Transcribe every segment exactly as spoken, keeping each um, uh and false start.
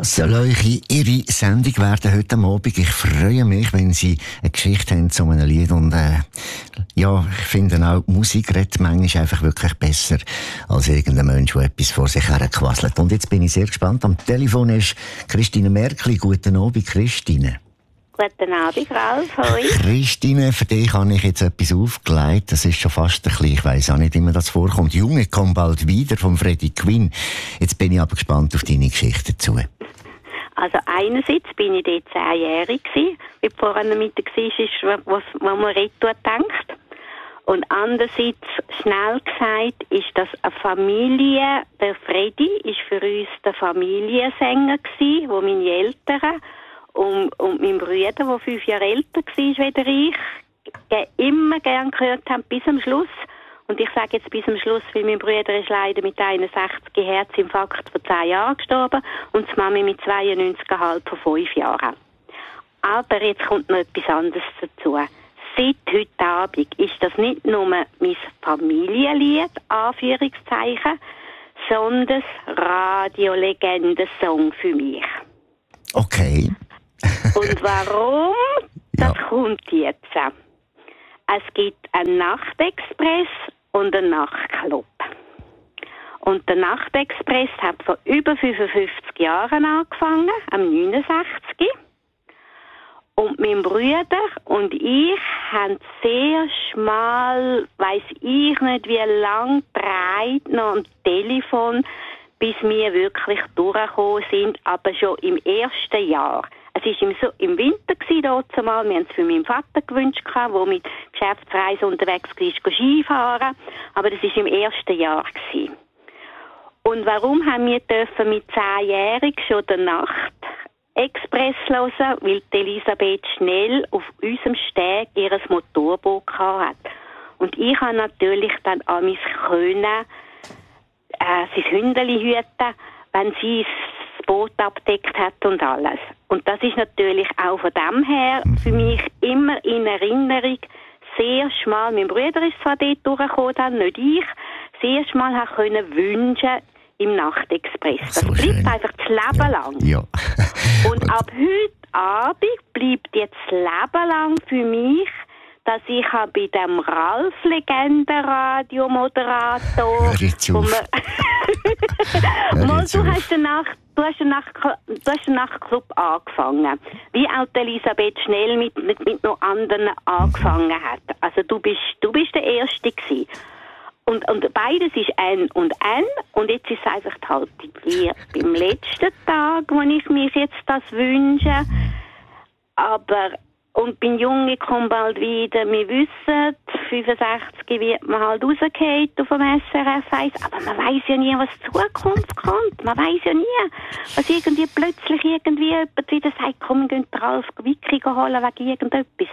Das soll eure, Ihre Sendung werden heute Abend. Ich freue mich, wenn Sie eine Geschichte haben zu einem Lied. Und äh, ja, ich finde auch, die Musik redet manchmal einfach wirklich besser als irgendein Mensch, der etwas vor sich her quasselt. Und jetzt bin ich sehr gespannt. Am Telefon ist Christine Merkli. Guten Abend, Christine. Guten Abend, Ralf. Hoi. Christine, für dich habe ich jetzt etwas aufgelegt. Das ist schon fast ein bisschen, ich weiss auch nicht, wie mir das vorkommt. Junge kommt bald wieder von Freddie Quinn. Jetzt bin ich aber gespannt auf deine Geschichte dazu. Also einerseits bin ich dort zehnjährig gewesen, wie vorhin mit der Geschichte ist, was, was man retour denkt. Und andererseits, schnell gesagt, ist das eine Familie, der Freddie ist für uns der Familiensänger gewesen, wo meine Eltern und, und mein Bruder, der fünf Jahre älter war als ich, immer gern gehört haben, bis zum Schluss. Und ich sage jetzt bis zum Schluss, weil mein Bruder ist leider mit einundsechzig Herzinfarkt vor zehn Jahren gestorben und die Mami mit zweiundneunzig Komma fünf vor fünf Jahren. Aber jetzt kommt noch etwas anderes dazu. Seit heute Abend ist das nicht nur mein Familienlied, Anführungszeichen, sondern Radiolegenden-Song für mich. Okay. Und warum? Das Ja. kommt jetzt. Es gibt einen Nachtexpress und einen Nachtclub. Und der Nachtexpress hat vor über fünfundfünfzig Jahren angefangen, am neunundsechzig. Und mein Bruder und ich haben sehr schmal, weiss ich nicht wie lang, breit noch am Telefon, bis wir wirklich durchgekommen sind, aber schon im ersten Jahr. Es war im, so im Winter dort zumal. Wir haben es für meinen Vater gewünscht, der mit Geschäftsreisen unterwegs war, Skifahren. Aber das war im ersten Jahr. Und warum haben wir dürfen mit zehnjährig schon den Nacht-Express hören? Weil die Elisabeth Schnell auf unserem Steg ihr Motorboot hatte. Und ich habe natürlich dann an mich können, äh, sein Hündeli hüten, wenn sie das Boot abdeckt hat und alles. Und das ist natürlich auch von dem her für mich immer in Erinnerung sehr schmal. Mein Bruder ist zwar dort durchgekommen, dann nicht ich, sehr schmal habe können wünschen im Nachtexpress. Das So bleibt schön. einfach das Leben lang. Ja. Und ab heute Abend bleibt jetzt das Leben lang für mich, dass ich habe bei dem Ralf Legenden-Radiomoderator, Hör jetzt wo auf. man Hör Mal, jetzt du auf. hast den Nacht, du hast den Nacht, du hast den Nachtclub angefangen, wie auch die Elisabeth Schnell mit, mit, mit noch anderen angefangen hat. Also du bist, du bist der Erste gewesen. Und, und beides ist N und N. Und jetzt ist es einfach halt wie beim letzten Tag, wo ich mir jetzt das wünsche. Aber, und beim Jungen kommt bald wieder, wir wissen, fünfundsechzig wird man halt rausgehen auf dem S R F eins, aber man weiss ja nie, was die Zukunft kommt. Man weiss ja nie, was irgendwie plötzlich irgendwie jemand wieder sagt, komm, wir gehen den Ralf Wicki holen wegen irgendetwas.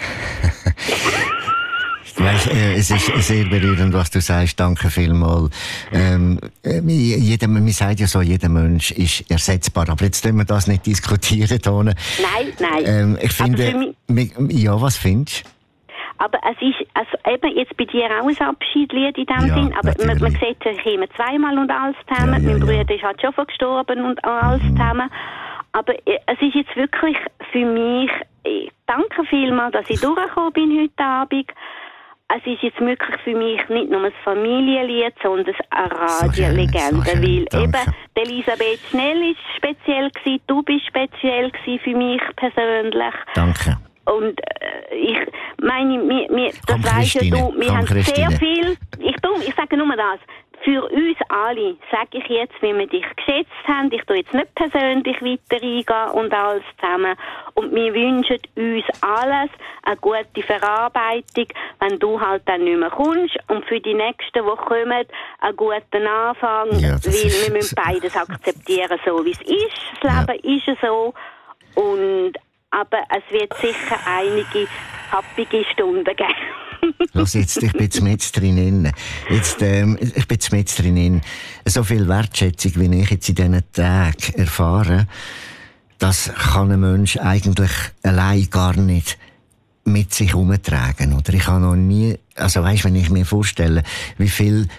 Weißt, äh, es ist sehr berührend, was du sagst. Danke vielmals. Ähm, äh, jeder, man sagt ja so, jeder Mensch ist ersetzbar. Aber jetzt können wir das nicht diskutieren. Tone. Nein, nein. Ähm, ich Aber finde, für mich- mi- ja, was findest du? Aber es ist, also eben jetzt bei dir auch ein Abschiedslied in dem Ja, Sinn, aber man, man natürlich. sieht sich immer zweimal und alles zusammen. Ja, ja, mein ja. Bruder ist halt schon von gestorben und alles zusammen. Aber äh, es ist jetzt wirklich für mich, äh, danke vielmals, dass ich durchgekommen bin heute Abend. Es ist jetzt wirklich für mich nicht nur ein Familienlied, sondern eine So schön, Radiolegende. so schön, Weil danke. eben, die Elisabeth Schnell ist speziell gewesen, du bist speziell gewesen für mich persönlich. Danke. Und äh, ich meine, wir, wir, das Komm, weisst ja Christine, du, wir komm, haben Christine. sehr viel, ich, tu, ich sage nur das, für uns alle, sage ich jetzt, wie wir dich geschätzt haben, ich tue jetzt nicht persönlich weiter eingehen und alles zusammen. Und wir wünschen uns alles eine gute Verarbeitung, wenn du halt dann nicht mehr kommst. Und für die nächsten, die kommen, einen guten Anfang, Ja, das weil ist- wir müssen beides akzeptieren, so wie es ist. Das Ja. Leben ist so. Und aber es wird sicher einige happige Stunden geben. Los jetzt, ich bin jetzt mit drinnen. Jetzt, ähm, ich bin jetzt mit drinnen. So viel Wertschätzung, wie ich jetzt in diesen Tagen erfahre, das kann ein Mensch eigentlich allein gar nicht mit sich herumtragen, oder? Ich habe noch nie, also weisst, wenn ich mir vorstelle, wie viel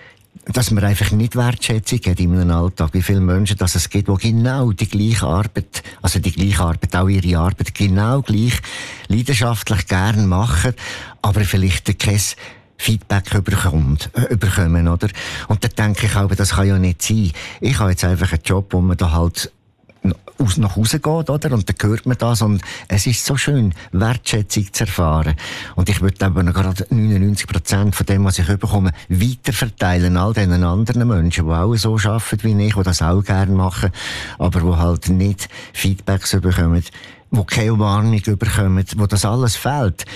dass man einfach nicht Wertschätzung hat in einem Alltag. Wie viele Menschen dass es gibt, die genau die gleiche Arbeit, also die gleiche Arbeit, auch ihre Arbeit genau gleich leidenschaftlich gern machen, aber vielleicht kein Feedback überkommt, äh, überkommen, oder? Und dann denke ich auch, das kann ja nicht sein. Ich habe jetzt einfach einen Job, wo man da halt aus nach Hause geht, oder? Und dann hört man das und es ist so schön, Wertschätzung zu erfahren. Und ich würde aber noch gerade neunundneunzig Prozent von dem, was ich bekomme, weiterverteilen all diesen anderen Menschen, die auch so arbeiten wie ich, die das auch gerne machen, aber die halt nicht Feedbacks bekommen, die keine Warnung bekommen, wo das alles fehlt.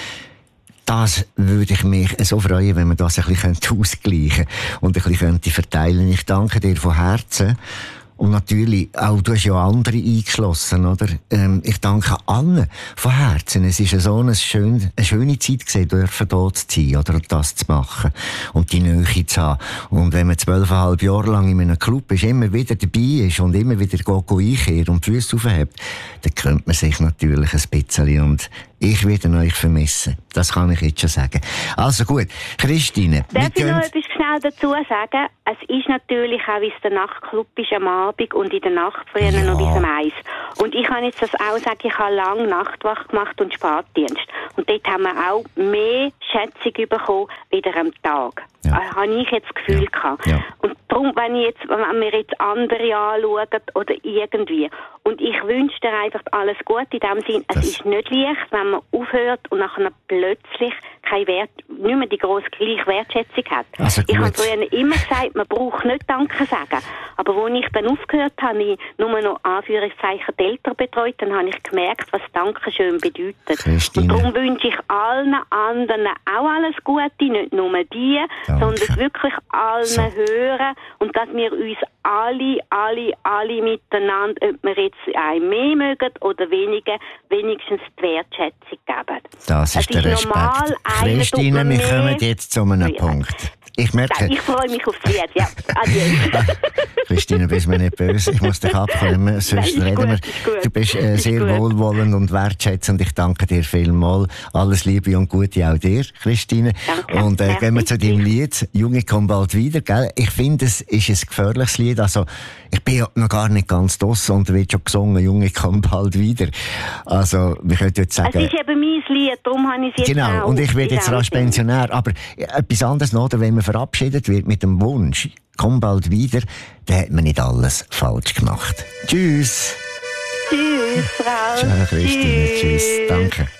Das würde ich mich so freuen, wenn man das ein bisschen ausgleichen könnte und ein bisschen verteilen könnte. Ich danke dir von Herzen. Und natürlich, auch du hast ja andere eingeschlossen, oder? Ähm, ich danke allen von Herzen. Es ist so eine schöne, eine schöne Zeit gewesen, dürfen dort zu sein, oder? Und das zu machen. Und die Nähe zu haben. Und wenn man zwölfeinhalb Jahre lang in einem Club ist, immer wieder dabei ist und immer wieder geht, einkehrt und die Füße aufhebt, dann kennt man sich natürlich ein bisschen. Und ich werde euch vermissen. Das kann ich jetzt schon sagen. Also gut, Christine. Darf ich noch etwas schnell dazu sagen? Es ist natürlich auch, wie es der Nachtclub ist am Abend und in der Nacht früher ja. noch bis um eins. Und ich kann jetzt das auch sagen, ich habe lange Nachtwacht gemacht und Spätdienst. Und dort haben wir auch mehr Schätzung bekommen, wieder am Tag. Ja. Da habe ich jetzt das Gefühl ja. gehabt. Ja. Und darum, wenn, ich jetzt, wenn wir jetzt andere anschauen oder irgendwie, und ich wünsche dir einfach alles Gute in dem Sinn, es das ist nicht leicht, wenn man aufhört und nachher plötzlich kein Wert, nicht mehr die grosse gleiche Wertschätzung hat. Also ich habe früher immer gesagt, man braucht nicht Danke sagen. Aber als ich dann aufgehört habe, ich nur noch Anführungszeichen die Eltern betreut, dann habe ich gemerkt, was Dankeschön bedeutet. Christine. Und darum wünsche ich allen anderen auch alles Gute, nicht nur die, Danke. sondern wirklich allen so. hören und dass wir uns alle, alle, alle miteinander, ob wir jetzt ein mehr mögen oder weniger, wenigstens die Wertschätzung geben. Das ist der Respekt. Normal, Christine, wir kommen jetzt zu einem ja. Punkt. Ich merke... Ich freue mich aufs Lied, ja. Adieu. Christine, bist mir nicht böse. Ich muss dich abklemmen, sonst Nein, reden wir. Du bist äh, sehr gut. wohlwollend und wertschätzend. Ich danke dir vielmals. Alles Liebe und Gute auch dir, Christine. Danke. Und äh, gehen wir zu deinem Lied. «Junge, komm bald wieder». Gell? Ich finde, es ist ein gefährliches Lied. Also, ich bin ja noch gar nicht ganz draussen und da wird schon gesungen «Junge, komm bald wieder». Also, wir können jetzt sagen... Es ist eben mein Lied, darum habe ich es jetzt Genau, auch. und ich werde jetzt rasch Pensionär. Aber etwas anderes noch, oder wenn man verabschiedet wird mit dem Wunsch, komm bald wieder, dann hat man nicht alles falsch gemacht. Tschüss. Tschüss, Frau. Ciao, Christine. Tschüss. Tschüss. Danke.